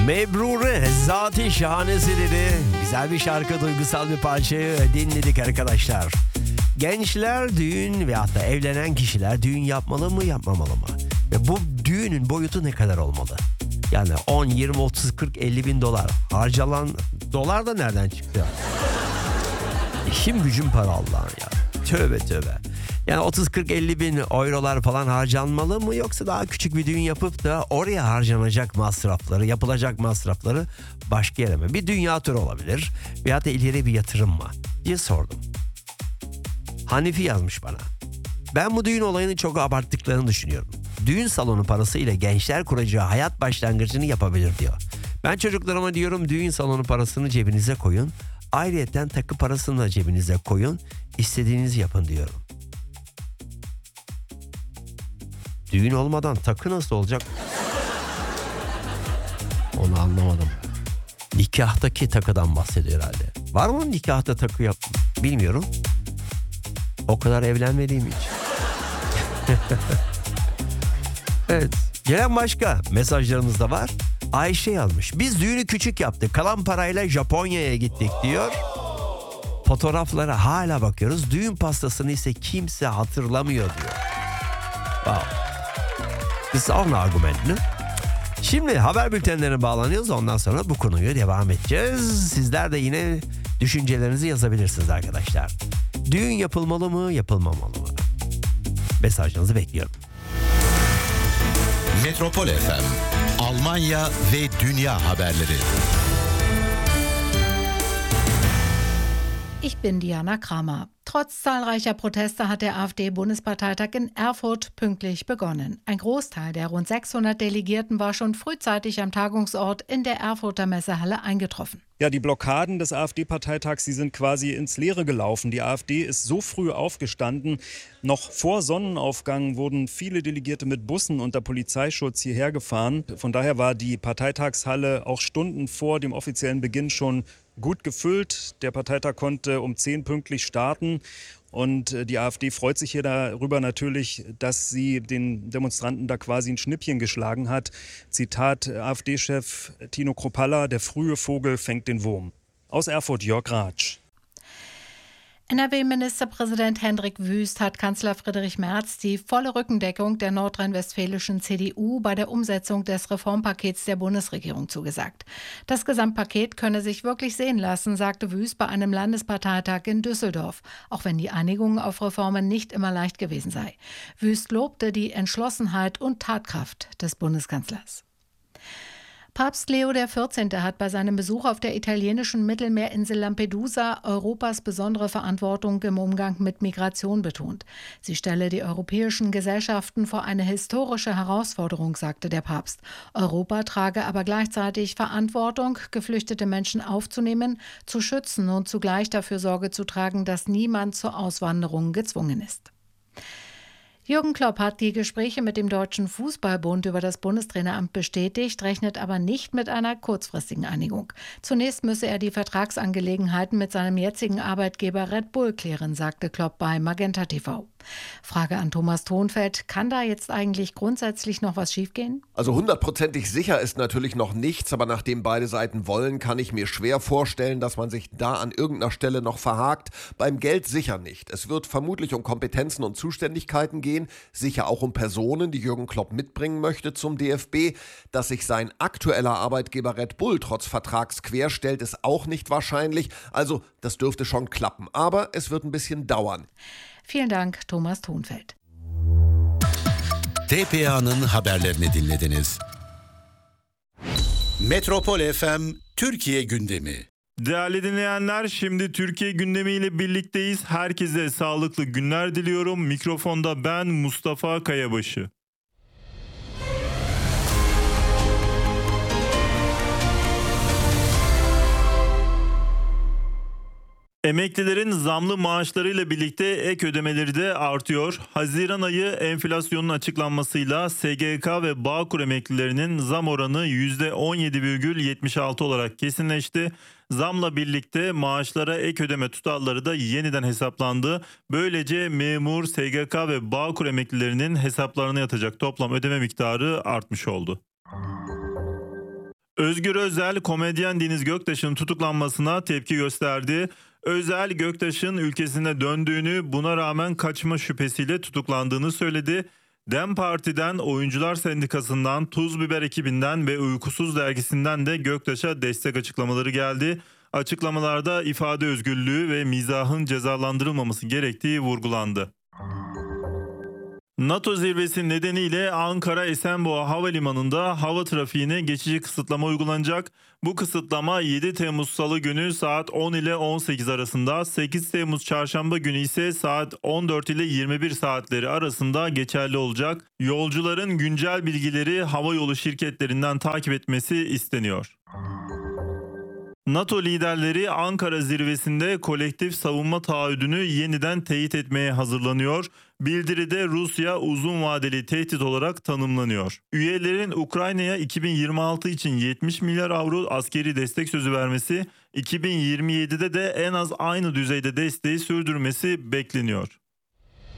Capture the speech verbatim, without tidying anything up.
Mebrure, Zat-ı Şahanesi dedi. Güzel bir şarkı, duygusal bir parçayı dinledik arkadaşlar. Gençler düğün veyahut da evlenen kişiler düğün yapmalı mı, yapmamalı mı? Ve bu düğünün boyutu ne kadar olmalı? Yani on, yirmi, otuz, kırk, elli bin dolar. Harcanan dolar da nereden çıktı? İşim gücüm para Allah'ın ya. Tövbe tövbe. Yani otuz, kırk, elli bin eurolar falan harcanmalı mı, yoksa daha küçük bir düğün yapıp da oraya harcanacak masrafları, yapılacak masrafları başka yere mi? Bir dünya turu olabilir veyahut da ileri bir yatırım mı diye sordum. Hanifi yazmış bana. Ben bu düğün olayını çok abarttıklarını düşünüyorum. Düğün salonu parası ile gençler kuracağı hayat başlangıcını yapabilir diyor. Ben çocuklarıma diyorum, düğün salonu parasını cebinize koyun. Ayrıyeten takı parasını da cebinize koyun. İstediğinizi yapın diyorum. Düğün olmadan takı nasıl olacak? Onu anlamadım. Nikahtaki takıdan bahsediyor herhalde. Var mı nikahta takı yap? Bilmiyorum. O kadar evlenmediğim için. Evet. Gelen başka mesajlarımız da var. Ayşe yazmış. Biz düğünü küçük yaptık. Kalan parayla Japonya'ya gittik diyor. Fotoğraflara hala bakıyoruz. Düğün pastasını ise kimse hatırlamıyor diyor. Wow. This is an argument, ne? Şimdi haber bültenlerine bağlanıyoruz. Ondan sonra bu konuyu devam edeceğiz. Sizler de yine düşüncelerinizi yazabilirsiniz arkadaşlar. Düğün yapılmalı mı, yapılmamalı mı? Mesajlarınızı bekliyorum. Metropol F M, Almanya ve dünya haberleri. Ich bin Diana Kramer. Trotz zahlreicher Proteste hat der AfD-Bundesparteitag in Erfurt pünktlich begonnen. Ein Großteil der rund sechshundert Delegierten war schon frühzeitig am Tagungsort in der Erfurter Messehalle eingetroffen. Ja, die Blockaden des AfD-Parteitags, die sind quasi ins Leere gelaufen. Die AfD ist so früh aufgestanden. Noch vor Sonnenaufgang wurden viele Delegierte mit Bussen unter Polizeischutz hierher gefahren. Von daher war die Parteitagshalle auch Stunden vor dem offiziellen Beginn schon gut gefüllt. Der Parteitag konnte um zehn pünktlich starten. Und die AfD freut sich hier darüber natürlich, dass sie den Demonstranten da quasi ein Schnippchen geschlagen hat. Zitat AfD-Chef Tino Kruppalla, der frühe Vogel fängt den Wurm. Aus Erfurt, Jörg Ratsch. N R W-Ministerpräsident Hendrik Wüst hat Kanzler Friedrich Merz die volle Rückendeckung der nordrhein-westfälischen C D U bei der Umsetzung des Reformpakets der Bundesregierung zugesagt. Das Gesamtpaket könne sich wirklich sehen lassen, sagte Wüst bei einem Landesparteitag in Düsseldorf, auch wenn die Einigung auf Reformen nicht immer leicht gewesen sei. Wüst lobte die Entschlossenheit und Tatkraft des Bundeskanzlers. Papst Leo der vierzehnte hat bei seinem Besuch auf der italienischen Mittelmeerinsel Lampedusa Europas besondere Verantwortung im Umgang mit Migration betont. Sie stelle die europäischen Gesellschaften vor eine historische Herausforderung, sagte der Papst. Europa trage aber gleichzeitig Verantwortung, geflüchtete Menschen aufzunehmen, zu schützen und zugleich dafür Sorge zu tragen, dass niemand zur Auswanderung gezwungen ist. Jürgen Klopp hat die Gespräche mit dem Deutschen Fußballbund über das Bundestraineramt bestätigt, rechnet aber nicht mit einer kurzfristigen Einigung. Zunächst müsse er die Vertragsangelegenheiten mit seinem jetzigen Arbeitgeber Red Bull klären, sagte Klopp bei Magenta T V. Frage an Thomas Thonfeld, kann da jetzt eigentlich grundsätzlich noch was schiefgehen? Also hundertprozentig sicher ist natürlich noch nichts, aber nachdem beide Seiten wollen, kann ich mir schwer vorstellen, dass man sich da an irgendeiner Stelle noch verhakt. Beim Geld sicher nicht. Es wird vermutlich um Kompetenzen und Zuständigkeiten gehen, sicher auch um Personen, die Jürgen Klopp mitbringen möchte zum D F B. Dass sich sein aktueller Arbeitgeber Red Bull trotz Vertrags querstellt, ist auch nicht wahrscheinlich. Also das dürfte schon klappen, aber es wird ein bisschen dauern. Vielen Dank, Thomas Thonfeld. T P A'nın haberlerini dinlediniz. Metropol F M Türkiye gündemi. Değerli dinleyenler, şimdi Türkiye gündemiyle birlikteyiz. Herkese sağlıklı günler diliyorum. Mikrofonda ben Mustafa Kayabaşı. Emeklilerin zamlı maaşlarıyla birlikte ek ödemeleri de artıyor. Haziran ayı enflasyonun açıklanmasıyla S G K ve Bağkur emeklilerinin zam oranı yüzde on yedi virgül yetmiş altı olarak kesinleşti. Zamla birlikte maaşlara ek ödeme tutarları da yeniden hesaplandı. Böylece memur, S G K ve Bağkur emeklilerinin hesaplarına yatacak toplam ödeme miktarı artmış oldu. Özgür Özel, komedyen Deniz Göktaş'ın tutuklanmasına tepki gösterdi. Özel, Göktaş'ın ülkesine döndüğünü, buna rağmen kaçma şüphesiyle tutuklandığını söyledi. DEM Parti'den, Oyuncular Sendikası'ndan, Tuz Biber ekibinden ve Uykusuz dergisinden de Göktaş'a destek açıklamaları geldi. Açıklamalarda ifade özgürlüğü ve mizahın cezalandırılmaması gerektiği vurgulandı. NATO zirvesi nedeniyle Ankara Esenboğa Havalimanı'nda hava trafiğine geçici kısıtlama uygulanacak. Bu kısıtlama yedi Temmuz Salı günü saat on ile on sekiz arasında, sekiz Temmuz Çarşamba günü ise saat on dört ile yirmi bir saatleri arasında geçerli olacak. Yolcuların güncel bilgileri havayolu şirketlerinden takip etmesi isteniyor. NATO liderleri Ankara zirvesinde kolektif savunma taahhüdünü yeniden teyit etmeye hazırlanıyor. Bildiride Rusya uzun vadeli tehdit olarak tanımlanıyor. Üyelerin Ukrayna'ya iki bin yirmi altı için yetmiş milyar avro askeri destek sözü vermesi, iki bin yirmi yedide de en az aynı düzeyde desteği sürdürmesi bekleniyor.